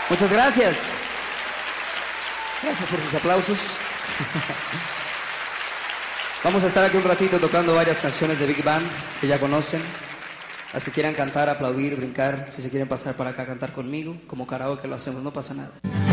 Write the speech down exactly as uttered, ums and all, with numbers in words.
Muchas gracias. Gracias por sus aplausos. Vamos a estar aquí un ratito tocando varias canciones de Big Band que ya conocen. Las que quieran cantar, aplaudir, brincar, si se quieren pasar para acá a cantar conmigo, como karaoke lo hacemos, no pasa nada.